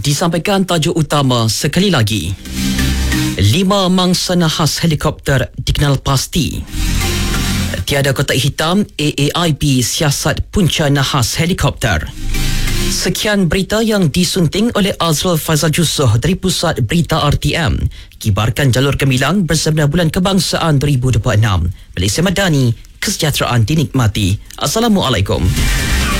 Disampaikan tajuk utama sekali lagi. 5 mangsa nahas helikopter dikenal pasti. Tiada kotak hitam, AAIB siasat punca nahas helikopter. Sekian berita yang disunting oleh Azrul Faizal Jusoh dari Pusat Berita RTM. Kibarkan jalur gemilang bersama Bulan Kebangsaan 2026. Malaysia Madani, kesejahteraan dinikmati. Assalamualaikum.